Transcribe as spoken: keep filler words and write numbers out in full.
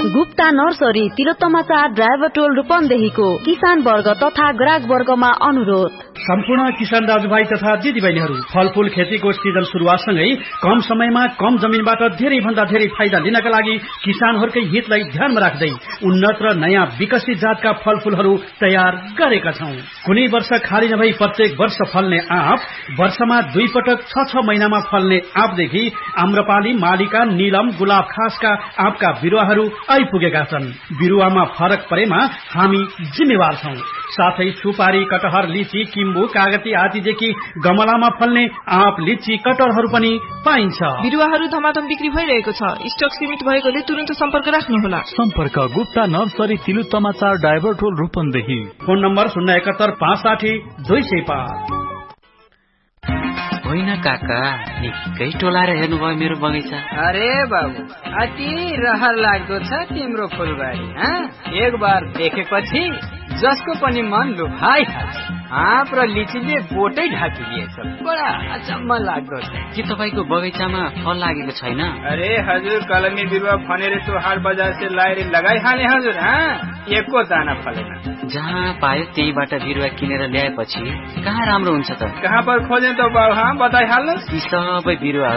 Gupta nursery Tilottama चार driver टोल रूपन्देहीको किसान वर्ग तथा ग्राहक वर्गमा अनुरोध। सम्पूर्ण किसान दाजुभाइ तथा दिदीबहिनीहरू, फलफूल खेतीको सिजन सुरुवातसँगै कम समयमा कम जमिनबाट धेरै भन्दा धेरै फाइदा लिनका लागि किसानहरूकै हितलाई ध्यानमा राख्दै उन्नत र नयाँ विकसित जातका फलफूलहरू तयार गरेका छौं। कुनै वर्ष खाली नभई प्रत्येक वर्ष फल्ने आँप, वर्षमा दुई पटक छ छ महिनामा फल्ने आँपदेखि आम्रपाली, मालिका, नीलम, गुलाब खासका आँपका बिरुवाहरू आइपुगेका छन्। बिरुवामा फरक परेमा हामी जिम्मेवार छौं। साथै सुपारी, कटहर, लिची, किम्बु, कागती आदिदेखि गमलामा फल्ने आँप, लिची, कटहरहरू पनि पाइन्छ। बिरुवाहरू धमाधम बिक्री भइरहेको छ। स्टक सीमित भएकोले तुरन्त सम्पर्क राख्नुहोला। सम्पर्क गुप्ता नर्सरी तिलोत्तमा चार ड्राइभर टोल रूपन्देही। फोन नम्बर शून्य एकहत्तर पाँच साठी दुई सय पाँच। होइन काका, निकै टोलाएर हेर्नुभयो मेरो बगैँचा। अरे बाबु, अति रहर लाग्दो छ तिम्रो फुलबारी। एक बार देखेपछि जसको पनि मन लुभाइहाल्छ। आँप र लिचीले बोटै ढाकिदिएछ। बडा अचम्म लाग्दो छ। के तपाईँको बगैँचामा फल लागेको छैन? अरे हजुर, कलमी बिरुवा फनेर तो हाट बजार से लाएर लगाइहाले हजुर। एको दाना फलेन। जहाँ पायो त्यहीबाट बिरुवा किनेर ल्याएपछि कहाँ राम्रो हुन्छ त? कहाँ पर खोजे त बाबु, बताइहाल्नु। यी सबै बिरुवा